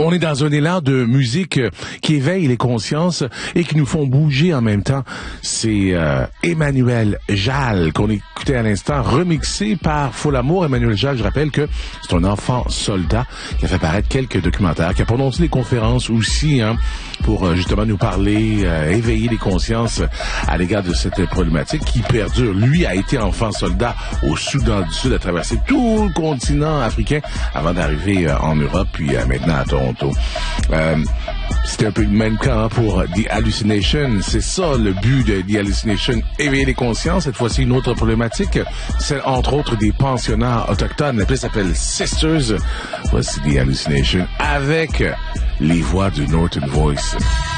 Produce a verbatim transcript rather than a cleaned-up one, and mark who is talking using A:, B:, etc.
A: on est dans un élan de musique qui éveille les consciences et qui nous font bouger en même temps. C'est euh, Emmanuel Jal qu'on écoutait à l'instant, remixé par Folamour. Emmanuel Jal, je rappelle que c'est un enfant soldat qui a fait paraître quelques documentaires, qui a prononcé des conférences aussi, hein, pour euh, justement nous parler, euh, éveiller les consciences à l'égard de cette problématique qui perdure. Lui a été enfant soldat au Soudan du Sud, a traversé tout le continent africain avant d'arriver euh, en Europe, puis euh, maintenant à Toronto. Euh, C'était un peu le même cas, hein, pour The Hallucination. C'est ça le but de The Hallucination, éveiller les consciences. Cette fois-ci, une autre problématique, celle entre autres des pensionnats autochtones. La pièce s'appelle Sisters. Voici The Hallucination avec les voix de Norton Voice.